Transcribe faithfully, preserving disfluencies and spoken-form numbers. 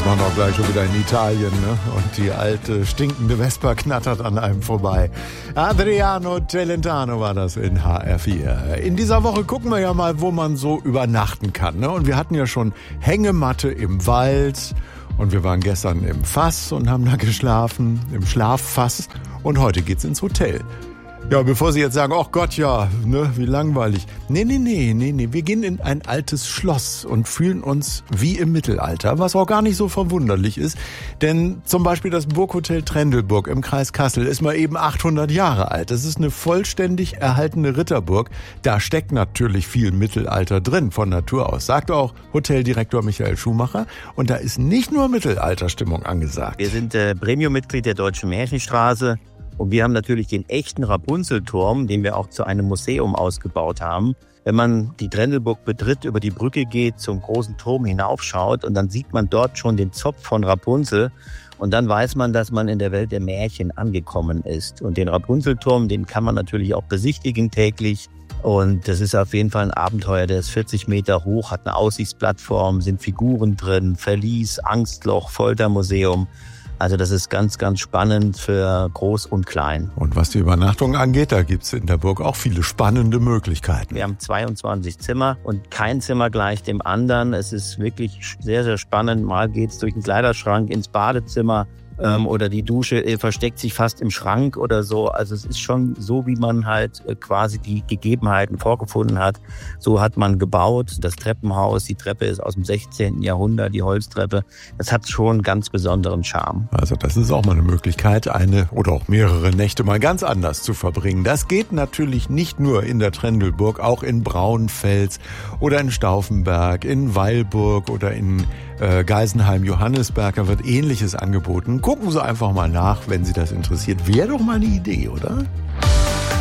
man auch gleich schon wieder in Italien, ne? Und die alte, stinkende Vespa knattert an einem vorbei. Adriano Celentano war das in H R vier. In dieser Woche gucken wir ja mal, wo man so übernachten kann, ne? Und wir hatten ja schon Hängematte im Wald. Und wir waren gestern im Fass und haben da geschlafen, im Schlaffass. Und heute geht's ins Hotel. Ja, bevor Sie jetzt sagen, ach Gott, ja, ne, wie langweilig. Nee, nee, nee, nee, nee. Wir gehen in ein altes Schloss und fühlen uns wie im Mittelalter, was auch gar nicht so verwunderlich ist. Denn zum Beispiel das Burghotel Trendelburg im Kreis Kassel ist mal eben achthundert Jahre alt. Das ist eine vollständig erhaltene Ritterburg. Da steckt natürlich viel Mittelalter drin, von Natur aus. Sagt auch Hoteldirektor Michael Schumacher. Und da ist nicht nur Mittelalterstimmung angesagt. Wir sind äh, Premium-Mitglied der Deutschen Märchenstraße. Und wir haben natürlich den echten Rapunzelturm, den wir auch zu einem Museum ausgebaut haben. Wenn man die Trendelburg betritt, über die Brücke geht, zum großen Turm hinaufschaut und dann sieht man dort schon den Zopf von Rapunzel. Und dann weiß man, dass man in der Welt der Märchen angekommen ist. Und den Rapunzelturm, den kann man natürlich auch besichtigen täglich. Und das ist auf jeden Fall ein Abenteuer, der ist vierzig Meter hoch, hat eine Aussichtsplattform, sind Figuren drin, Verlies, Angstloch, Foltermuseum. Also das ist ganz, ganz spannend für Groß und Klein. Und was die Übernachtung angeht, da gibt's in der Burg auch viele spannende Möglichkeiten. Wir haben zweiundzwanzig Zimmer und kein Zimmer gleich dem anderen. Es ist wirklich sehr, sehr spannend. Mal geht's durch den Kleiderschrank ins Badezimmer ähm, oder die Dusche äh, versteckt sich fast im Schrank oder so. Also es ist schon so, wie man halt äh, quasi die Gegebenheiten vorgefunden hat. So hat man gebaut. Das Treppenhaus, die Treppe ist aus dem sechzehnten Jahrhundert, die Holztreppe. Das hat schon einen ganz besonderen Charme. Also das ist auch mal eine Möglichkeit, eine oder auch mehrere Nächte mal ganz anders zu verbringen. Das geht natürlich nicht nur in der Trendelburg, auch in Braunfels oder in Stauffenberg, in Weilburg oder in äh, Geisenheim-Johannisberg. Da wird Ähnliches angeboten. Gucken Sie einfach mal nach, wenn Sie das interessiert. Wäre doch mal eine Idee, oder?